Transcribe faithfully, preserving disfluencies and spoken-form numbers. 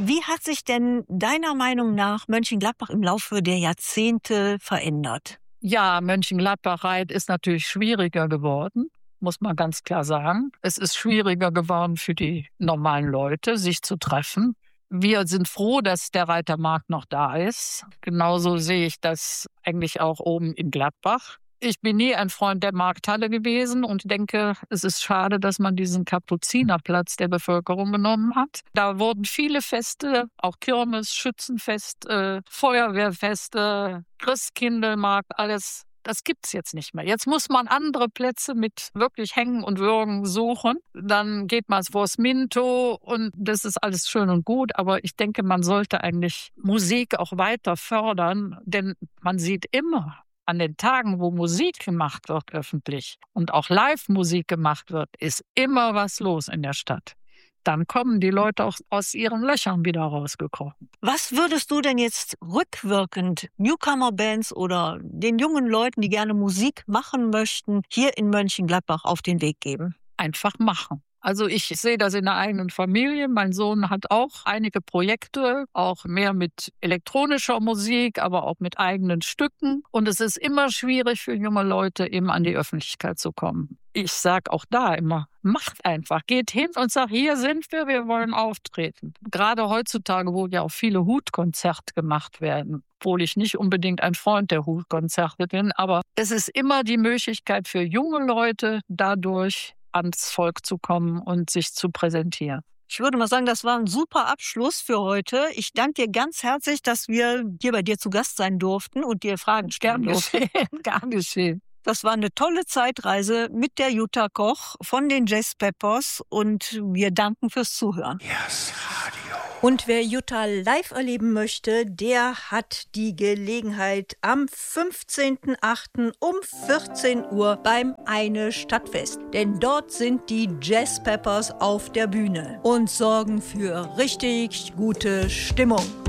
Wie hat sich denn deiner Meinung nach Mönchengladbach im Laufe der Jahrzehnte verändert? Ja, Mönchengladbach-Reit ist natürlich schwieriger geworden, muss man ganz klar sagen. Es ist schwieriger geworden für die normalen Leute, sich zu treffen. Wir sind froh, dass der Reitermarkt noch da ist. Genauso sehe ich das eigentlich auch oben in Gladbach. Ich bin nie ein Freund der Markthalle gewesen und denke, es ist schade, dass man diesen Kapuzinerplatz der Bevölkerung genommen hat. Da wurden viele Feste, auch Kirmes, Schützenfest, äh, Feuerwehrfeste, Christkindlmarkt, alles. Das gibt's jetzt nicht mehr. Jetzt muss man andere Plätze mit wirklich Hängen und Würgen suchen. Dann geht man vors Minto und das ist alles schön und gut. Aber ich denke, man sollte eigentlich Musik auch weiter fördern, denn man sieht immer an den Tagen, wo Musik gemacht wird öffentlich und auch Live-Musik gemacht wird, ist immer was los in der Stadt. Dann kommen die Leute auch aus ihren Löchern wieder rausgekrochen. Was würdest du denn jetzt rückwirkend Newcomer-Bands oder den jungen Leuten, die gerne Musik machen möchten, hier in Mönchengladbach auf den Weg geben? Einfach machen. Also ich sehe das in der eigenen Familie. Mein Sohn hat auch einige Projekte, auch mehr mit elektronischer Musik, aber auch mit eigenen Stücken. Und es ist immer schwierig für junge Leute, eben an die Öffentlichkeit zu kommen. Ich sage auch da immer, macht einfach, geht hin und sagt, hier sind wir, wir wollen auftreten. Gerade heutzutage, wo ja auch viele Hutkonzerte gemacht werden, obwohl ich nicht unbedingt ein Freund der Hutkonzerte bin, aber es ist immer die Möglichkeit für junge Leute, dadurch ans Volk zu kommen und sich zu präsentieren. Ich würde mal sagen, das war ein super Abschluss für heute. Ich danke dir ganz herzlich, dass wir hier bei dir zu Gast sein durften und dir Fragen stellen durften. Gern geschehen. Das war eine tolle Zeitreise mit der Jutta Koch von den Jazz Peppers und wir danken fürs Zuhören. Yes, Radio. Und wer Jutta live erleben möchte, der hat die Gelegenheit am fünfzehnten achten um vierzehn Uhr beim Eine Stadtfest. Denn dort sind die Jazz Peppers auf der Bühne und sorgen für richtig gute Stimmung.